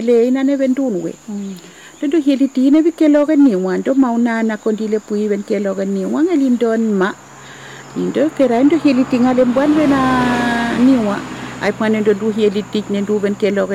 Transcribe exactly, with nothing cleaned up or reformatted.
le ina ne bentun we do heli tine bi keloga ni wan do mauna na kondile pui ben keloga ni wan elindon ma indo kera indo heli tinga le mbwan na ni wa ai pane do du heli tik ne du ben keloga